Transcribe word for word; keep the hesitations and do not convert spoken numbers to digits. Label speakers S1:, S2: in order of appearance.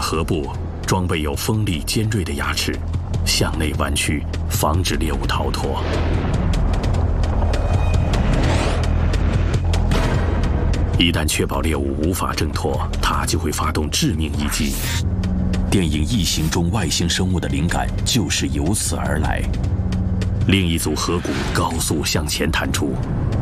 S1: 颌部装备有锋利尖锐的牙齿，向内弯曲，防止猎物逃脱。一旦确保猎物无法挣脱，它就会发动致命一击。电影《异形》中外星生物的灵感就是由此而来。另一组颌骨高速向前弹出，